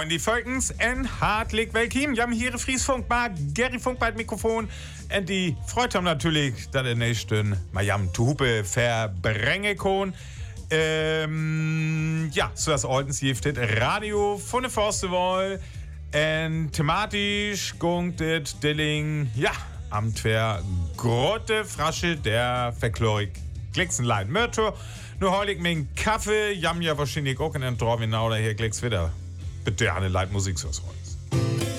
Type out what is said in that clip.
Moin, die Völkens en hartlich willkommen. Jam hier Friesfunk bei Gary Funk bei Mikrofon. Und die freut haben natürlich, dass der nächsten Majam Tuhupe verbringen kann. Ja, so das Oldens giftet Radio von der Festival. Und thematisch gungt das Dilling, ja, am Twer grotte Frasche der Verklorik Glixenlein Mörtor. Nur hol ich mir einen Kaffee, jam ja wahrscheinlich auch in den Dorf genau, da hier Glix wieder. Bitte eine Leitmusik so.